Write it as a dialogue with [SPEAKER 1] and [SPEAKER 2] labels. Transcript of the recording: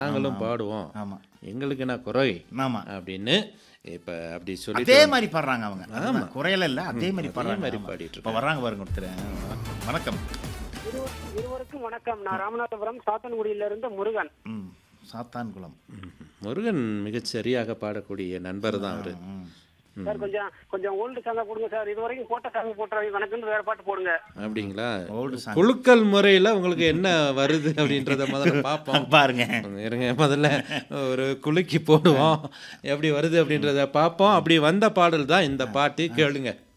[SPEAKER 1] நாங்களும் பாடுவோம்,
[SPEAKER 2] ஆமா
[SPEAKER 1] எங்களுக்கு என்ன குறை
[SPEAKER 2] ஆமா
[SPEAKER 1] அப்படின்னு இப்போ அப்படி
[SPEAKER 2] அதே
[SPEAKER 1] சொல்லிட்டு
[SPEAKER 2] மாதிரி பாடுறாங்க அவங்க.
[SPEAKER 1] ஆமா.
[SPEAKER 2] குறையல இல்ல, அதே மாதிரி
[SPEAKER 1] அதே
[SPEAKER 2] பாடுறாங்க.
[SPEAKER 1] மாதிரி
[SPEAKER 2] ஆமா.
[SPEAKER 1] பாடிட்டு
[SPEAKER 2] இப்ப வர்றாங்க பாருங்க ஒருத்தர். வணக்கம்.
[SPEAKER 3] இருவருக்கும் வணக்கம். நான் ராமநாதபுரம் சாத்தன்குடியிலிருந்து முருகன்.
[SPEAKER 2] சாத்தான்குளம்.
[SPEAKER 1] முருகன் மிகச் சரியாக பாடக்கூடிய நண்பர் தான் அவரு.
[SPEAKER 3] சார் கொஞ்சம் ஓல்டு சாங்கா கொடுங்க சார். இது வரைக்கும் போட்ட சாங் போட்டுறாங்க, வணக்கம்னு வேற பாட்டு போடுங்க.
[SPEAKER 1] அப்படிங்களா?
[SPEAKER 2] ஓல்டு சாங்
[SPEAKER 1] குலுக்கல் முறையில் உங்களுக்கு என்ன வருது அப்படின்றத முதல்ல பார்ப்போம்.
[SPEAKER 2] பாருங்க.
[SPEAKER 1] இருங்க, முதல்ல ஒரு குலுக்கி போடுவோம், எப்படி வருது அப்படின்றத பார்ப்போம். அப்படி வந்த பாடல் தான் இந்த பாட்டு, கேளுங்க.